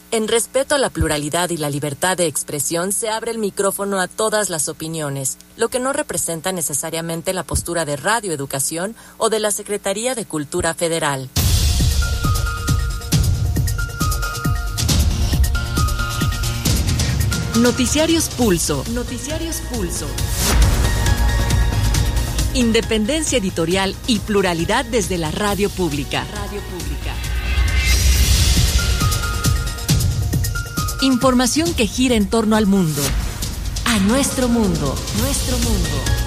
En respeto a la pluralidad y la libertad de expresión, se abre el micrófono a todas las opiniones, lo que no representa necesariamente la postura de Radio Educación o de la Secretaría de Cultura Federal. Noticiarios Pulso. Noticiarios Pulso. Independencia editorial y pluralidad desde la radio pública. Radio pública. Información que gira en torno al mundo. A nuestro mundo. Nuestro mundo.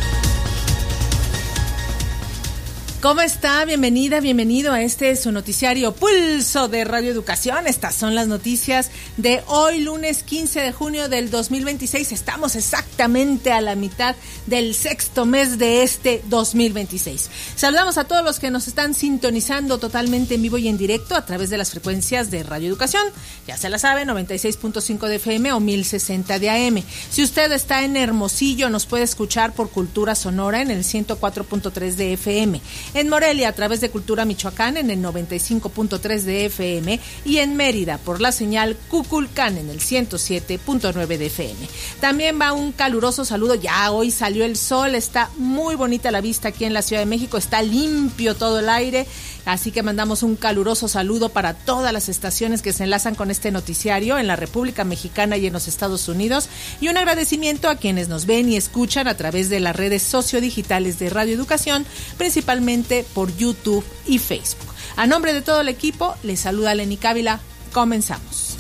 ¿Cómo está? Bienvenida, bienvenido a su noticiario Pulso de Radio Educación. Estas son las noticias de hoy, lunes 15 de junio del 2026. Estamos exactamente a la mitad del sexto mes de este 2026. Saludamos a todos los que nos están sintonizando totalmente en vivo y en directo a través de las frecuencias de Radio Educación. Ya se la sabe, 96.5 de FM o 1060 de AM. Si usted está en Hermosillo, nos puede escuchar por Cultura Sonora en el 104.3 de FM. En Morelia, a través de Cultura Michoacán, en el 95.3 de FM, y en Mérida, por la señal Cuculcán, en el 107.9 de FM. También va un caluroso saludo, ya hoy salió el sol, está muy bonita la vista aquí en la Ciudad de México, está limpio todo el aire, así que mandamos un caluroso saludo para todas las estaciones que se enlazan con este noticiario en la República Mexicana y en los Estados Unidos, y un agradecimiento a quienes nos ven y escuchan a través de las redes sociodigitales de Radio Educación, principalmente por YouTube y Facebook. A nombre de todo el equipo, les saluda Lenny Cávila. Comenzamos.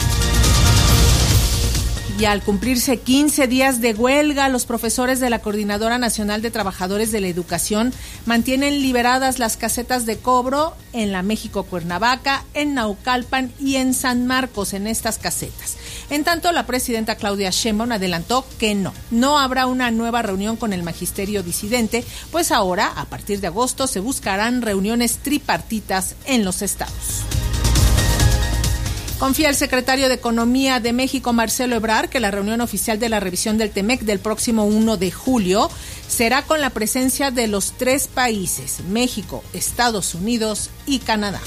Y al cumplirse 15 días de huelga, los profesores de la Coordinadora Nacional de Trabajadores de la Educación mantienen liberadas las casetas de cobro en la México Cuernavaca, en Naucalpan y en San Marcos, en estas casetas. En tanto, la presidenta Claudia Sheinbaum adelantó que no habrá una nueva reunión con el magisterio disidente, pues ahora, a partir de agosto, se buscarán reuniones tripartitas en los estados. Confía el secretario de Economía de México, Marcelo Ebrard, que la reunión oficial de la revisión del TEMEC del próximo 1 de julio será con la presencia de los 3 países, México, Estados Unidos y Canadá.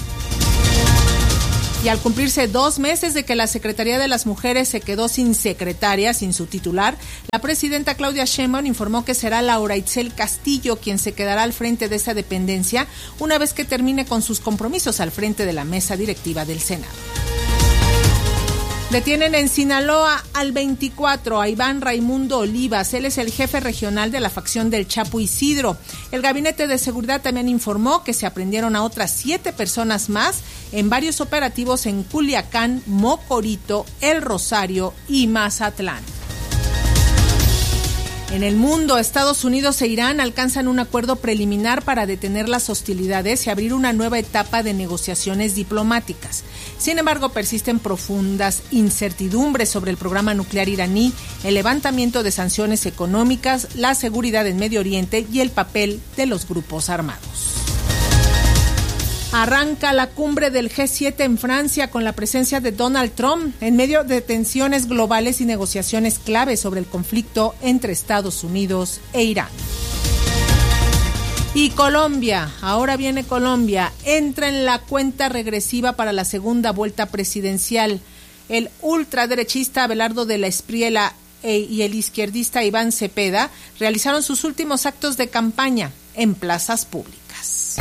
Y al cumplirse 2 meses de que la Secretaría de las Mujeres se quedó sin secretaria, sin su titular, la presidenta Claudia Sheinbaum informó que será Laura Itzel Castillo quien se quedará al frente de esa dependencia una vez que termine con sus compromisos al frente de la mesa directiva del Senado. Detienen en Sinaloa al 24 a Iván Raimundo Olivas. Él es el jefe regional de la facción del Chapo Isidro. El Gabinete de Seguridad también informó que se aprendieron a otras 7 personas más en varios operativos en Culiacán, Mocorito, El Rosario y Mazatlán. En el mundo, Estados Unidos e Irán alcanzan un acuerdo preliminar para detener las hostilidades y abrir una nueva etapa de negociaciones diplomáticas. Sin embargo, persisten profundas incertidumbres sobre el programa nuclear iraní, el levantamiento de sanciones económicas, la seguridad en Medio Oriente y el papel de los grupos armados. Arranca la cumbre del G7 en Francia con la presencia de Donald Trump en medio de tensiones globales y negociaciones clave sobre el conflicto entre Estados Unidos e Irán. Y Colombia, ahora viene Colombia, entra en la cuenta regresiva para la segunda vuelta presidencial. El ultraderechista Abelardo de la Espriella y el izquierdista Iván Cepeda realizaron sus últimos actos de campaña en plazas públicas.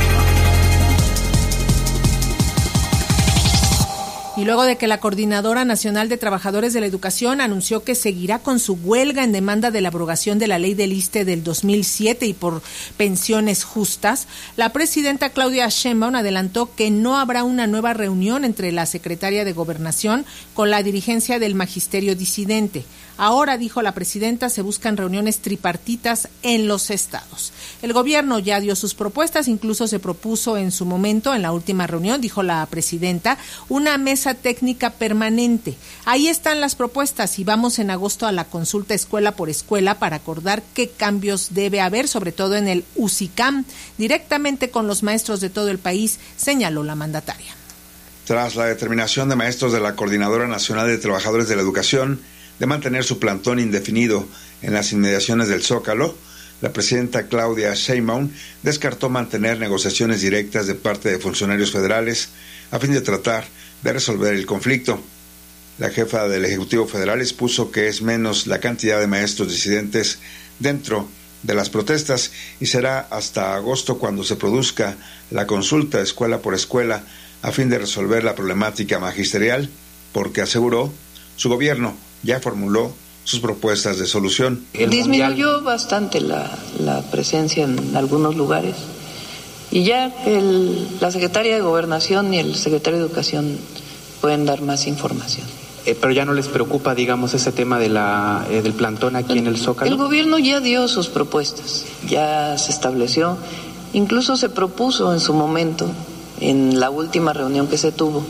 Y luego de que la Coordinadora Nacional de Trabajadores de la Educación anunció que seguirá con su huelga en demanda de la abrogación de la ley del ISSSTE del 2007 y por pensiones justas, la presidenta Claudia Sheinbaum adelantó que no habrá una nueva reunión entre la secretaria de Gobernación con la dirigencia del magisterio disidente. Ahora, dijo la presidenta, se buscan reuniones tripartitas en los estados. El gobierno ya dio sus propuestas, incluso se propuso en su momento, en la última reunión, dijo la presidenta, una mesa técnica permanente. Ahí están las propuestas y vamos en agosto a la consulta escuela por escuela para acordar qué cambios debe haber, sobre todo en el UCICAM, directamente con los maestros de todo el país, señaló la mandataria. Tras la determinación de maestros de la Coordinadora Nacional de Trabajadores de la Educación de mantener su plantón indefinido en las inmediaciones del Zócalo, la presidenta Claudia Sheinbaum descartó mantener negociaciones directas de parte de funcionarios federales a fin de tratar de resolver el conflicto. La jefa del Ejecutivo Federal expuso que es menos la cantidad de maestros disidentes dentro de las protestas y será hasta agosto cuando se produzca la consulta escuela por escuela a fin de resolver la problemática magisterial, porque aseguró su gobierno ya formuló sus propuestas de solución. Disminuyó bastante la presencia en algunos lugares y ya la Secretaría de Gobernación y el Secretario de Educación pueden dar más información. Pero ya no les preocupa, digamos, ese tema del plantón aquí en el Zócalo. El gobierno ya dio sus propuestas, ya se estableció, incluso se propuso en su momento, en la última reunión que se tuvo,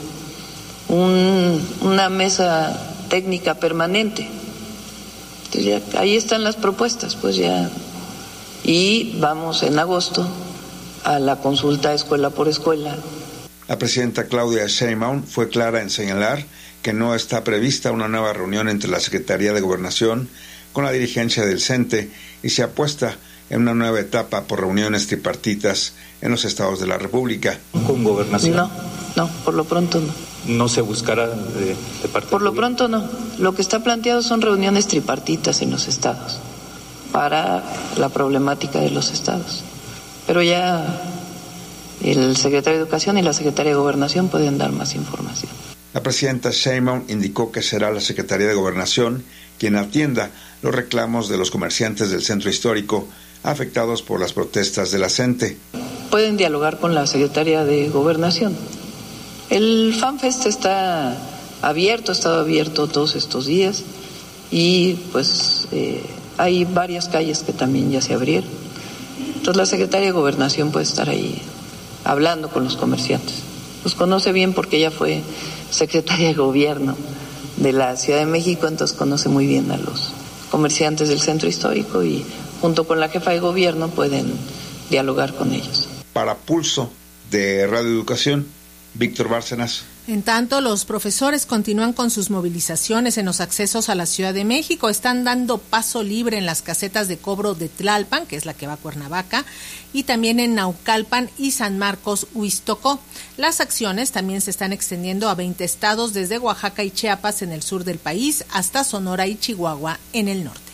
una mesa técnica permanente. Entonces ya, ahí están las propuestas, pues ya. Y vamos en agosto a la consulta escuela por escuela. La presidenta Claudia Sheinbaum fue clara en señalar que no está prevista una nueva reunión entre la Secretaría de Gobernación con la dirigencia del CENTE y se apuesta en una nueva etapa por reuniones tripartitas en los estados de la República. ¿Con Gobernación? No, por lo pronto no. ¿No se buscará de parte? Por lo pronto no. Lo que está planteado son reuniones tripartitas en los estados para la problemática de los estados. Pero ya el secretario de Educación y la secretaria de Gobernación pueden dar más información. La presidenta Sheinbaum indicó que será la Secretaría de Gobernación quien atienda los reclamos de los comerciantes del centro histórico afectados por las protestas de la CENTE. Pueden dialogar con la Secretaría de Gobernación. El FanFest está abierto, ha estado abierto todos estos días y pues hay varias calles que también ya se abrieron. Entonces la Secretaría de Gobernación puede estar ahí hablando con los comerciantes. Los conoce bien porque ella fue secretaria de Gobierno de la Ciudad de México, entonces conoce muy bien a los comerciantes del centro histórico y junto con la jefa de Gobierno pueden dialogar con ellos. Para Pulso de Radio Educación, Víctor Bárcenas. En tanto, los profesores continúan con sus movilizaciones en los accesos a la Ciudad de México. Están dando paso libre en las casetas de cobro de Tlalpan, que es la que va a Cuernavaca, y también en Naucalpan y San Marcos, Huixtocó. Las acciones también se están extendiendo a 20 estados, desde Oaxaca y Chiapas en el sur del país hasta Sonora y Chihuahua en el norte.